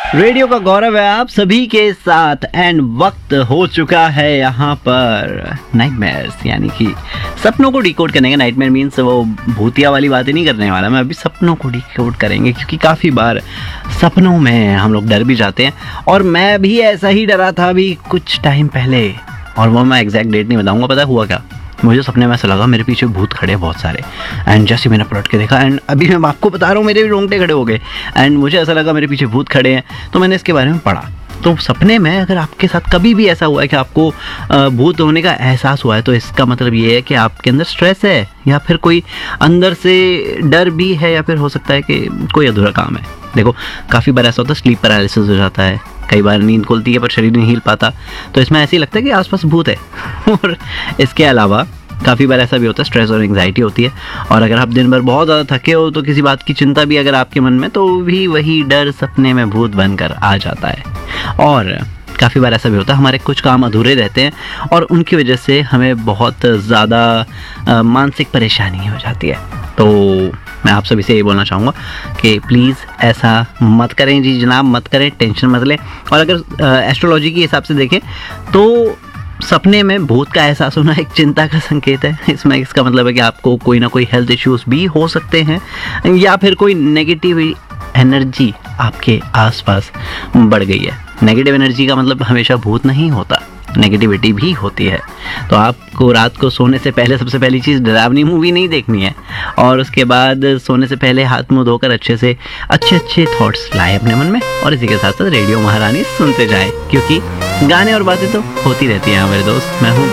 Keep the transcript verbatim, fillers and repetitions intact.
Radio का गौरव है आप सभी के साथ एंड वक्त हो चुका है यहाँ पर नाइटमेयर्स यानी कि सपनों को डिकोड करने का। नाइटमेयर मीन्स वो भूतिया वाली बातें नहीं करने वाला मैं, अभी सपनों को डिकोड करेंगे क्योंकि काफ़ी बार सपनों में हम लोग डर भी जाते हैं और मैं भी ऐसा ही डरा था अभी कुछ टाइम पहले। और वो मैं एग्जैक्ट डेट नहीं बताऊँगा। पता हुआ क्या, मुझे सपने में ऐसा लगा मेरे पीछे भूत खड़े हैं बहुत सारे एंड जैसे मैंने पलट के देखा एंड अभी मैं आपको बता रहा हूँ मेरे भी रोंगटे खड़े हो गए एंड मुझे ऐसा लगा मेरे पीछे भूत खड़े हैं। तो मैंने इसके बारे में पढ़ा। तो सपने में अगर आपके साथ कभी भी ऐसा हुआ है कि आपको भूत होने का एहसास हुआ है तो इसका मतलब ये है कि आपके अंदर स्ट्रेस है या फिर कोई अंदर से डर भी है या फिर हो सकता है कि कोई अधूरा काम है। देखो काफ़ी बार ऐसा होता है स्लीप पैरालिसिस हो जाता है, कई बार नींद खुलती है पर शरीर नहीं हिल पाता, तो इसमें ऐसे ही लगता है कि आसपास भूत है। और इसके अलावा काफ़ी बार ऐसा भी होता है स्ट्रेस और एंग्जाइटी होती है और अगर आप दिन भर बहुत ज़्यादा थके हो तो किसी बात की चिंता भी अगर आपके मन में तो भी वही डर सपने में भूत बनकर आ जाता है। और काफ़ी बार ऐसा भी होता है हमारे कुछ काम अधूरे रहते हैं और उनकी वजह से हमें बहुत ज़्यादा मानसिक परेशानी हो जाती है। तो मैं आप सभी से ये बोलना चाहूँगा कि प्लीज़ ऐसा मत करें जी जनाब, मत करें, टेंशन मत लें। और अगर एस्ट्रोलॉजी के हिसाब से देखें तो सपने में भूत का एहसास होना एक चिंता का संकेत है। इसमें इसका मतलब है कि आपको कोई ना कोई हेल्थ इश्यूज भी हो सकते हैं या फिर कोई नेगेटिव एनर्जी आपके आसपास बढ़ गई है। नेगेटिव एनर्जी का मतलब हमेशा भूत नहीं होता, नेगेटिविटी भी होती है। तो आपको रात को सोने से पहले सबसे पहली चीज़ डरावनी मूवी नहीं देखनी है और उसके बाद सोने से पहले हाथ मुंह धोकर अच्छे से अच्छे अच्छे थॉट्स लाए अपने मन में और इसी के साथ साथ रेडियो महारानी सुनते जाए क्योंकि गाने और बातें तो होती रहती हैं। मेरे दोस्त, मैं हूँ